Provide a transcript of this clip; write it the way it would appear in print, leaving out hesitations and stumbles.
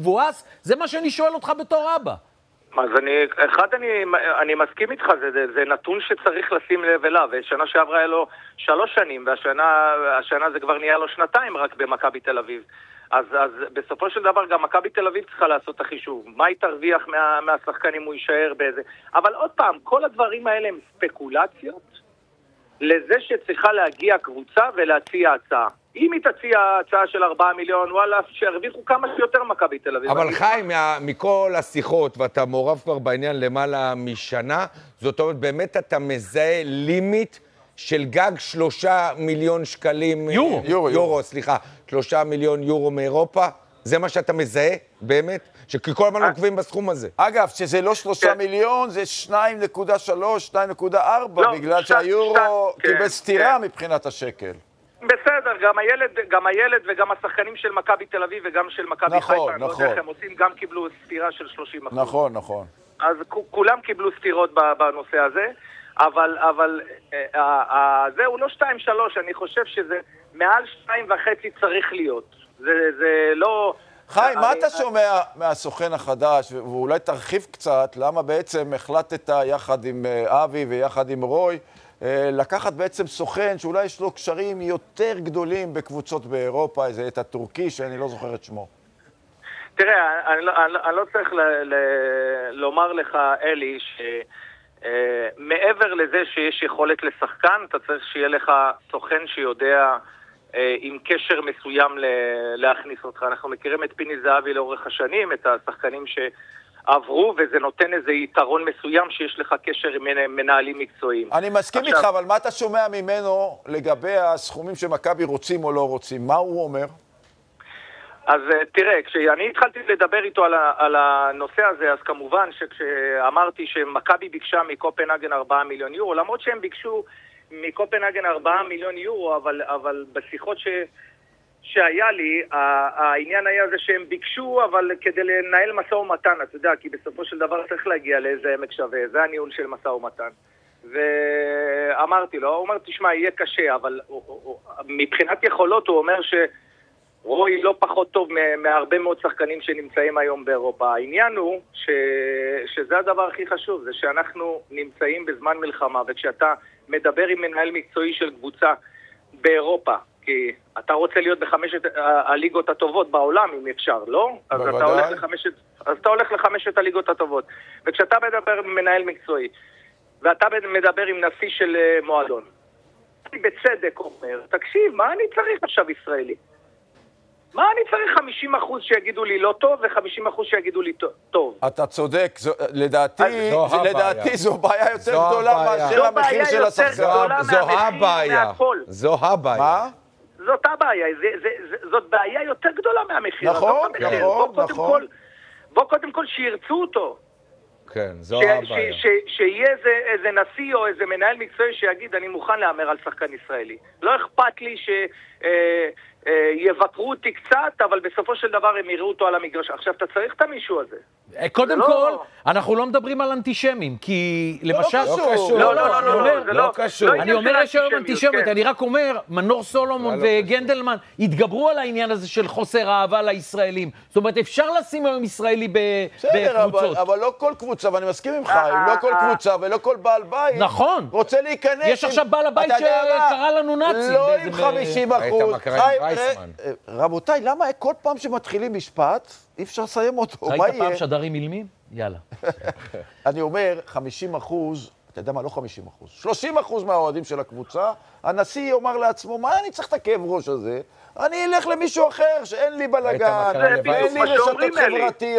מבואס? זה מה שאני שואל אותך בתור אבא. אז אני מסכים איתך, זה נתון שצריך לשים לב אליו, ושנה שעברה היה לו 3 שנים, והשנה זה כבר נהיה לו 2 רק במכבי תל אביב. אז בסופו של דבר גם מכבי תל אביב צריכה לעשות את החישוב. מה היא תרוויח מהשחקן אם הוא יישאר באיזה... אבל עוד פעם, כל הדברים האלה הם ספקולציות לזה שצריכה להגיע קבוצה ולהציע הצעה. אם היא תציע הצעה של 4 מיליון, וואלה, שהרוויחו כמה שיותר מכבי תל אביב. אבל חיים, מכל השיחות, ואתה מעורב כבר בעניין למעלה משנה, זאת אומרת, באמת אתה מזהה לימיט של גג 3 מיליון שקלים... יורו, סליחה. 3 מיליון יורו מאירופה? זה מה שאתה מזהה, באמת? שכל הזמן עוקבים בסכום הזה. אגב, שזה לא 3 מיליון, זה 2.3, 2.4, בגלל שהיורו קיבל סתירה מבחינת השקל. בסדר, גם הילד וגם השחקנים של מכבי תל אביב וגם של מכבי חיפה, נכון. הם עושים, גם קיבלו סתירה של 30%. נכון. אז כולם קיבלו סתירות בנושא הזה, אבל זהו לא 2-3, אני חושב שזה מעל 2.5 צריך להיות. זה לא... חיים, מה אתה שומע מהסוכן החדש, ואולי תרחיב קצת, למה בעצם החלטת יחד עם אבי ויחד עם רוי, לקחת בעצם סוכן שאולי יש לו קשרים יותר גדולים בקבוצות באירופה, איזה את הטורקי שאני לא זוכר את שמו. תראה, אני לא צריך לומר לך, אלי, שמעבר לזה שיש יכולת לשחקן, אתה צריך שיהיה לך סוכן שיודע עם קשר מסוים להכניס אותך. אנחנו מכירים את פיני זהבי לאורך השנים, את השחקנים שעברו, וזה נותן איזה יתרון מסוים שיש לך קשר עם מנהלים מקצועיים. אני מסכים איתך, אבל מה אתה שומע ממנו לגבי הסכומים שמכבי רוצים או לא רוצים? מה הוא אומר? אז תראה, כשאני התחלתי לדבר איתו על הנושא הזה, אז כמובן שכשאמרתי שמכבי ביקשה מקופנהגן 4 מיליון יורו, למרות שהם ביקשו מקופנהגן 4 מיליון יורו, אבל בשיחות שהיה לי, העניין היה זה שהם ביקשו, אבל כדי לנהל משא ומתן, אתה יודע, כי בסופו של דבר צריך להגיע לאיזה עמק שווה, זה הניהול של משא ומתן. ואמרתי לו, הוא אומר, תשמע, יהיה קשה, אבל מבחינת יכולות הוא אומר רוי לא פחות טוב מהרבה מאוד שחקנים שנמצאים היום באירופה. העניין הוא שזה הדבר הכי חשוב, זה שאנחנו נמצאים בזמן מלחמה, וכשאתה מדבר עם מנהל מקצועי של קבוצה באירופה, כי אתה רוצה להיות בחמשת הליגות הטובות בעולם, אם אפשר, לא? אז אתה הולך לחמשת הליגות הטובות. וכשאתה מדבר עם מנהל מקצועי, ואתה מדבר עם נשיא של מועדון, אני בצדק אומר, תקשיב, מה אני צריך עכשיו ישראלי? מה אני צריך 50% שיגידו לי לא טוב ו50% שיגידו לי טוב? אתה צודק, לדעתי זו בעיה יותר גדולה מאשר המחיר של השחקן. זו הבעיה. מה? זאת הבעיה, זאת בעיה יותר גדולה מהמחיר. נכון. בוא קודם כל שירצו אותו. כן, זו הבעיה. שיהיה איזה נשיא או איזה מנהל מקצועי שיגיד, אני מוכן לאמר על שחקן ישראלי. לא אכפת לי יבקרו אותי קצת, אבל בסופו של דבר הם יראו אותו על המגרש. עכשיו, אתה צריך את המישהו הזה. קודם כל, אנחנו לא מדברים על אנטישמים, כי למשל... לא קשור. אני אומר יש היום אנטישמיות, אני רק אומר, מנור סולומון וגנדלמן התגברו על העניין הזה של חוסר אהבה לישראלים. זאת אומרת, אפשר לשים היום ישראלי בקבוצות. אבל לא כל קבוצה, ואני מסכים עם חיים, לא כל קבוצה ולא כל בעל בית. נכון. רוצה להיכנס... יש עכשיו בעל הבית שקרא לנו נאצים. לא עם 50%. רבותיי, למה כל פעם שמתחילים משפט, אי אפשר לסיים אותו? ראית פעם שדרים אילמים? יאללה. אני אומר, 50%, אתה יודע מה, לא 50%, 30% מהאוהדים של הקבוצה, הנשיא יאמר לעצמו, מה אני צריך את הכאב ראש הזה? אני אלך למישהו אחר, שאין לי בלגן, אין לי רשתות חברתיות.